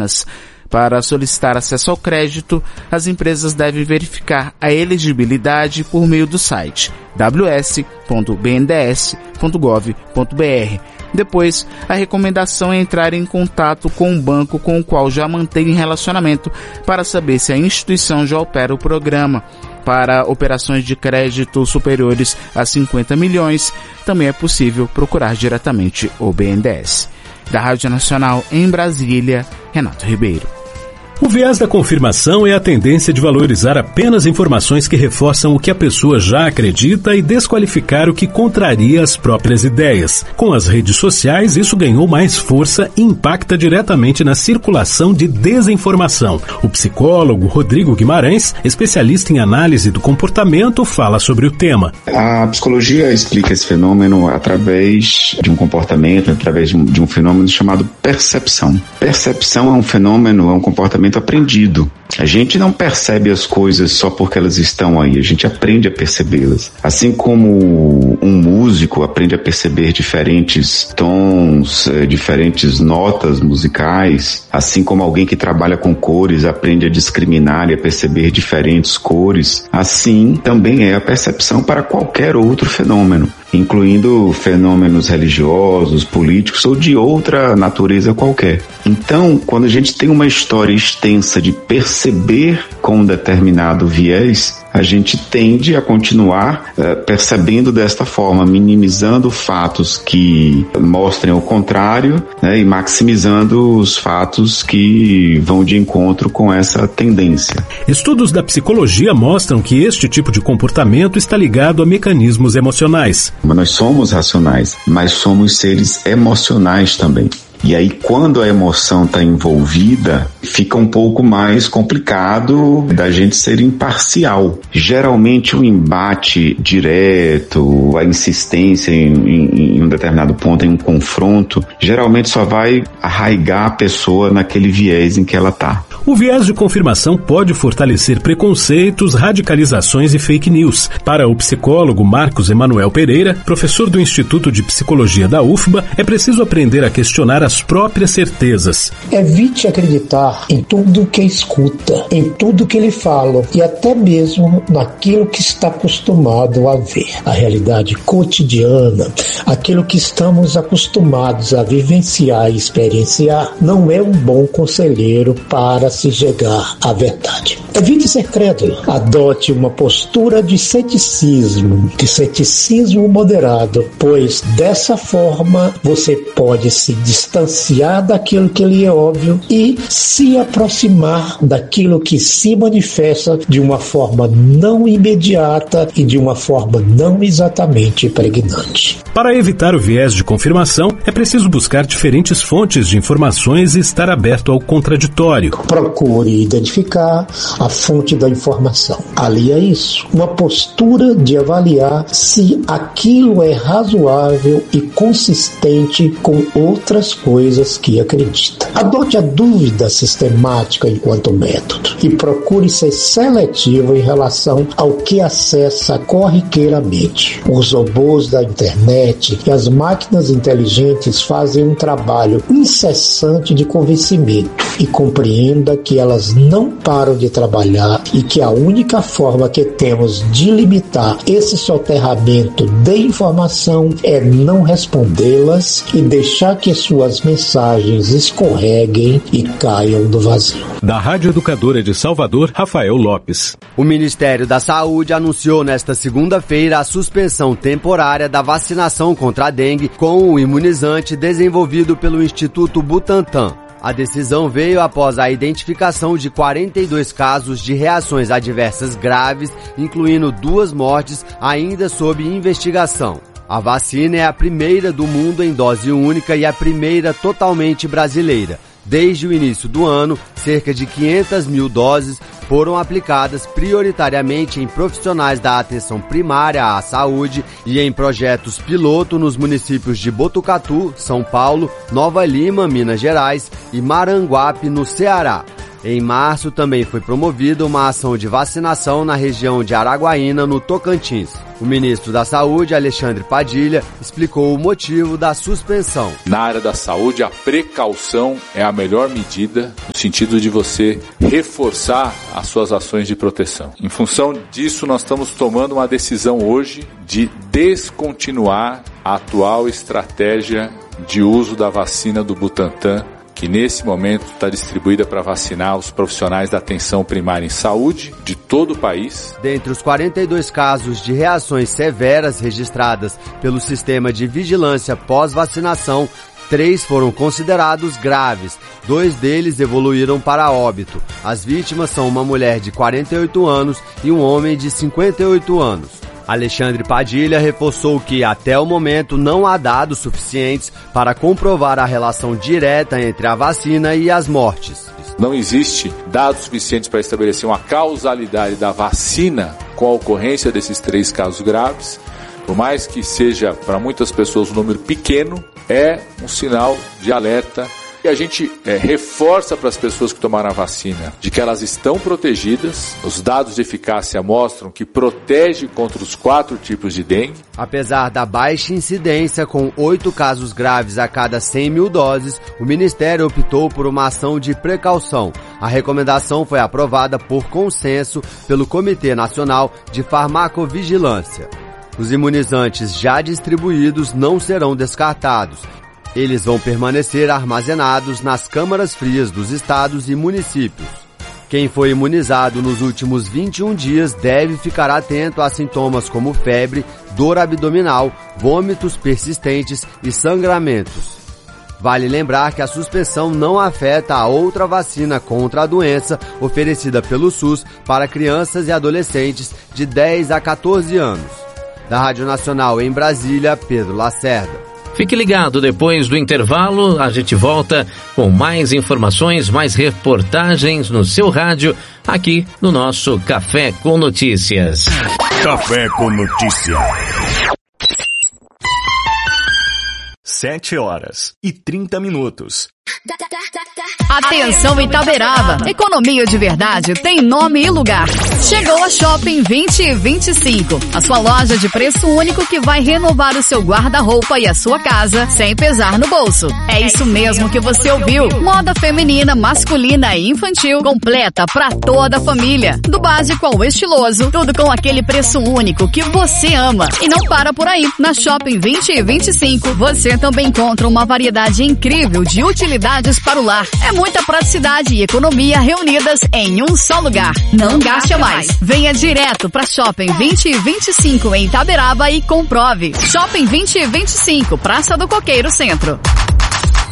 semanas. Para solicitar acesso ao crédito, as empresas devem verificar a elegibilidade por meio do site ws.bnds.gov.br. Depois, a recomendação é entrar em contato com o banco com o qual já mantém relacionamento para saber se a instituição já opera o programa. Para operações de crédito superiores a 50 milhões, também é possível procurar diretamente o BNDES. Da Rádio Nacional em Brasília, Renato Ribeiro. O viés da confirmação é a tendência de valorizar apenas informações que reforçam o que a pessoa já acredita e desqualificar o que contraria as próprias ideias. Com as redes sociais, isso ganhou mais força e impacta diretamente na circulação de desinformação. O psicólogo Rodrigo Guimarães, especialista em análise do comportamento, fala sobre o tema. A psicologia explica esse fenômeno através de um comportamento, através de um fenômeno chamado percepção. Percepção é um fenômeno, é um comportamento aprendido. A gente não percebe as coisas só porque elas estão aí, a gente aprende a percebê-las. Assim como um músico aprende a perceber diferentes tons, diferentes notas musicais, assim como alguém que trabalha com cores aprende a discriminar e a perceber diferentes cores, assim também é a percepção para qualquer outro fenômeno, incluindo fenômenos religiosos, políticos ou de outra natureza qualquer. Então, quando a gente tem uma história extensa de perceber com um determinado viés, a gente tende a continuar percebendo desta forma, minimizando fatos que mostrem o contrário, né, e maximizando os fatos que vão de encontro com essa tendência. Estudos da psicologia mostram que este tipo de comportamento está ligado a mecanismos emocionais. Nós somos racionais, mas somos seres emocionais também. E aí, quando a emoção está envolvida, fica um pouco mais complicado da gente ser imparcial. Geralmente, o embate direto, a insistência em um determinado ponto, em um confronto, geralmente só vai arraigar a pessoa naquele viés em que ela está. O viés de confirmação pode fortalecer preconceitos, radicalizações e fake news. Para o psicólogo Marcos Emanuel Pereira, professor do Instituto de Psicologia da UFBA, é preciso aprender a questionar as próprias certezas. Evite acreditar em tudo que escuta, em tudo que lhe falam e até mesmo naquilo que está acostumado a ver. A realidade cotidiana, aquilo que estamos acostumados a vivenciar e experienciar, não é um bom conselheiro para se chegar à verdade. Evite ser crédulo. Adote uma postura de ceticismo moderado, pois dessa forma você pode se distanciar daquilo que lhe é óbvio e se aproximar daquilo que se manifesta de uma forma não imediata e de uma forma não exatamente pregnante. Para evitar o viés de confirmação, é preciso buscar diferentes fontes de informações e estar aberto ao contraditório. Procure identificar a fonte da informação. Ali é isso. Uma postura de avaliar se aquilo é razoável e consistente com outras coisas que acredita. Adote a dúvida sistemática enquanto método e procure ser seletivo em relação ao que acessa corriqueiramente. Os robôs da internet e as máquinas inteligentes fazem um trabalho incessante de convencimento e compreenda que elas não param de trabalhar e que a única forma que temos de limitar esse soterramento de informação é não respondê-las e deixar que suas mensagens escorreguem e caiam do vazio. Da Rádio Educadora de Salvador, Rafael Lopes. O Ministério da Saúde anunciou nesta segunda-feira a suspensão temporária da vacinação contra a dengue com o imunizante desenvolvido pelo Instituto Butantan. A decisão veio após a identificação de 42 casos de reações adversas graves, incluindo 2 mortes ainda sob investigação. A vacina é a primeira do mundo em dose única e a primeira totalmente brasileira. Desde o início do ano, cerca de 500 mil doses foram aplicadas prioritariamente em profissionais da atenção primária à saúde e em projetos piloto nos municípios de Botucatu, São Paulo, Nova Lima, Minas Gerais e Maranguape, no Ceará. Em março também foi promovida uma ação de vacinação na região de Araguaína, no Tocantins. O ministro da Saúde, Alexandre Padilha, explicou o motivo da suspensão. Na área da saúde, a precaução é a melhor medida no sentido de você reforçar as suas ações de proteção. Em função disso, nós estamos tomando uma decisão hoje de descontinuar a atual estratégia de uso da vacina do Butantan, que nesse momento está distribuída para vacinar os profissionais da atenção primária em saúde de todo o país. Dentre os 42 casos de reações severas registradas pelo Sistema de Vigilância pós-vacinação, 3 foram considerados graves, 2 deles evoluíram para óbito. As vítimas são uma mulher de 48 anos e um homem de 58 anos. Alexandre Padilha reforçou que, até o momento, não há dados suficientes para comprovar a relação direta entre a vacina e as mortes. Não existe dados suficientes para estabelecer uma causalidade da vacina com a ocorrência desses 3 casos graves. Por mais que seja para muitas pessoas um número pequeno, é um sinal de alerta. E a gente reforça para as pessoas que tomaram a vacina de que elas estão protegidas. Os dados de eficácia mostram que protege contra os 4 tipos de dengue. Apesar da baixa incidência, com 8 casos graves a cada 100 mil doses, o Ministério optou por uma ação de precaução. A recomendação foi aprovada por consenso pelo Comitê Nacional de Farmacovigilância. Os imunizantes já distribuídos não serão descartados. Eles vão permanecer armazenados nas câmaras frias dos estados e municípios. Quem foi imunizado nos últimos 21 dias deve ficar atento a sintomas como febre, dor abdominal, vômitos persistentes e sangramentos. Vale lembrar que a suspensão não afeta a outra vacina contra a doença oferecida pelo SUS para crianças e adolescentes de 10 a 14 anos. Da Rádio Nacional em Brasília, Pedro Lacerda. Fique ligado, depois do intervalo a gente volta com mais informações, mais reportagens no seu rádio, aqui no nosso Café com Notícias. Café com Notícias. 7h30. Atenção Itaberaba, economia de verdade tem nome e lugar. Chegou a Shopping 2025, a sua loja de preço único que vai renovar o seu guarda-roupa e a sua casa sem pesar no bolso. É isso mesmo que você ouviu. Moda feminina, masculina e infantil, completa pra toda a família. Do básico ao estiloso, tudo com aquele preço único que você ama. E não para por aí. Na Shopping 2025, você também encontra uma variedade incrível de utilidades para o lar. É muita praticidade e economia reunidas em um só lugar. Não gaste mais. Venha direto para Shopping 2025 em Itaberaba e comprove. Shopping 2025, Praça do Coqueiro Centro.